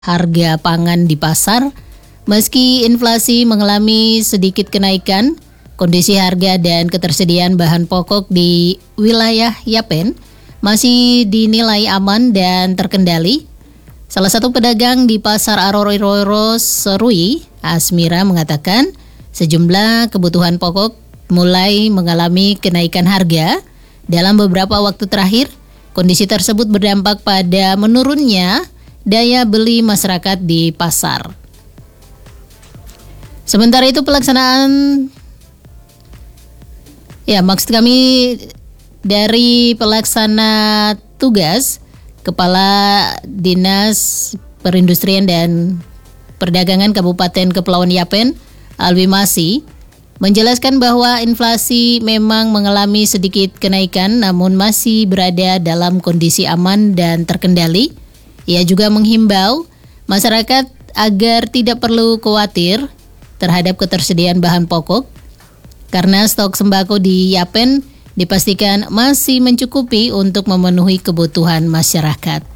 harga pangan di pasar. Meski inflasi mengalami sedikit kenaikan, kondisi harga dan ketersediaan bahan pokok di wilayah Yapen masih dinilai aman dan terkendali. Salah satu pedagang di Pasar Aroroiro Serui, Asmira, mengatakan sejumlah kebutuhan pokok mulai mengalami kenaikan harga dalam beberapa waktu terakhir. Kondisi tersebut berdampak pada menurunnya daya beli masyarakat di pasar. Sementara itu maksud kami dari pelaksana tugas Kepala Dinas Perindustrian dan Perdagangan Kabupaten Kepulauan Yapen, Alwi Masih, menjelaskan bahwa inflasi memang mengalami sedikit kenaikan namun masih berada dalam kondisi aman dan terkendali. Ia juga menghimbau masyarakat agar tidak perlu khawatir terhadap ketersediaan bahan pokok karena stok sembako di Yapen dipastikan masih mencukupi untuk memenuhi kebutuhan masyarakat.